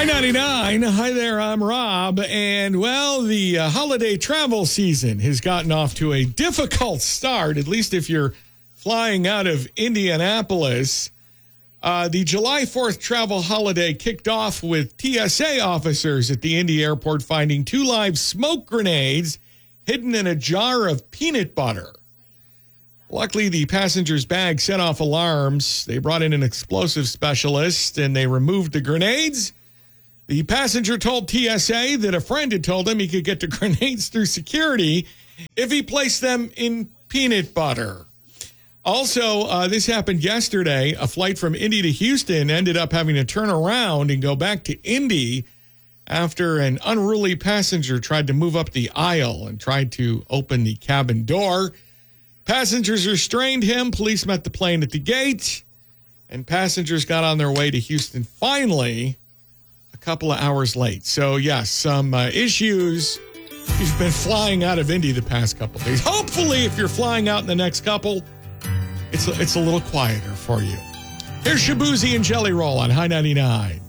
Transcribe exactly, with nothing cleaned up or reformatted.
High ninety-nine. Hi there, I'm Rob. And, well, the uh, holiday travel season has gotten off to a difficult start, at least if you're flying out of Indianapolis. Uh, the July fourth travel holiday kicked off with T S A officers at the Indy airport finding two live smoke grenades hidden in a jar of peanut butter. Luckily, the passenger's bag set off alarms. They brought in an explosive specialist, and they removed the grenades. The passenger told T S A that a friend had told him he could get the grenades through security if he placed them in peanut butter. Also, uh, this happened yesterday. A flight from Indy to Houston ended up having to turn around and go back to Indy after an unruly passenger tried to move up the aisle and tried to open the cabin door. Passengers restrained him. Police met the plane at the gate, and passengers got on their way to Houston finally a couple of hours late. So, yes, some uh, issues. You've been flying out of Indy the past couple of days. Hopefully, if you're flying out in the next couple, it's a, it's a little quieter for you. Here's Shaboozey and Jelly Roll on High ninety-nine.